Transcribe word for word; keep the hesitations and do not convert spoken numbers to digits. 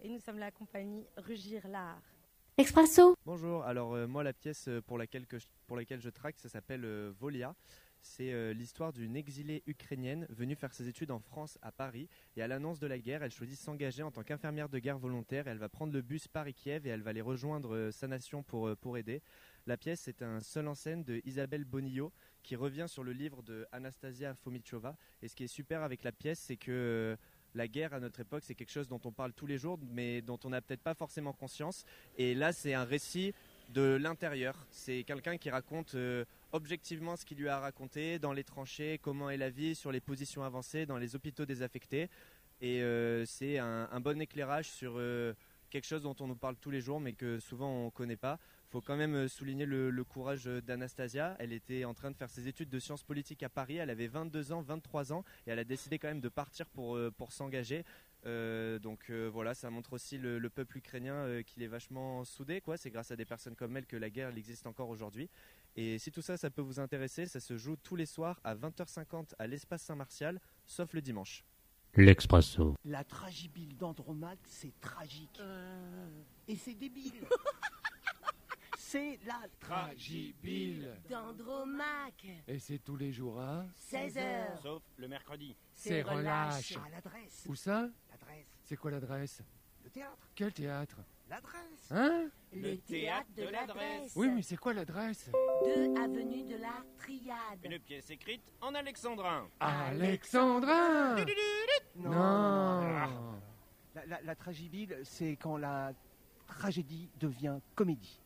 et nous sommes la compagnie Rugir l'Art. Expresso. Bonjour, alors euh, moi la pièce pour laquelle, que je, pour laquelle je traque, ça s'appelle euh, Volia. C'est euh, l'histoire d'une exilée ukrainienne venue faire ses études en France à Paris. Et à l'annonce de la guerre, elle choisit de s'engager en tant qu'infirmière de guerre volontaire. Elle va prendre le bus Paris-Kiev et elle va aller rejoindre euh, sa nation pour, euh, pour aider. La pièce est un seul en scène de Isabelle Bonillo qui revient sur le livre de Anastasia Fomichova. Et ce qui est super avec la pièce, c'est que euh, la guerre à notre époque, c'est quelque chose dont on parle tous les jours, mais dont on n'a peut-être pas forcément conscience. Et là, c'est un récit de l'intérieur. C'est quelqu'un qui raconte euh, objectivement ce qu'il lui a raconté dans les tranchées, comment est la vie sur les positions avancées, dans les hôpitaux désaffectés. Et euh, c'est un, un bon éclairage sur euh, quelque chose dont on nous parle tous les jours, mais que souvent on ne connaît pas. Il faut quand même souligner le, le courage d'Anastasia. Elle était en train de faire ses études de sciences politiques à Paris. Elle avait vingt-deux ans, vingt-trois ans, et elle a décidé quand même de partir pour, pour s'engager. Euh, donc euh, voilà, ça montre aussi le, le peuple ukrainien euh, qu'il est vachement soudé, quoi. C'est grâce à des personnes comme elle que la guerre elle existe encore aujourd'hui. Et si tout ça, ça peut vous intéresser, ça se joue tous les soirs à vingt heures cinquante à l'Espace Saint-Martial, sauf le dimanche. L'Expresso. La tragibile d'Andromaque, c'est tragique. Euh... Et c'est débile. C'est la tragibile d'Andromaque. Et c'est tous les jours à seize heures. Sauf le mercredi. C'est relâche. À l'adresse. Où ça? L'adresse. C'est quoi l'adresse? Le théâtre. Quel théâtre? L'adresse. Hein? Le théâtre de l'adresse. Oui, mais c'est quoi l'adresse? deux avenue de la Triade. Une pièce écrite en alexandrin. Alexandrin? Non. Non. La, la, la tragibile, c'est quand la tragédie devient comédie.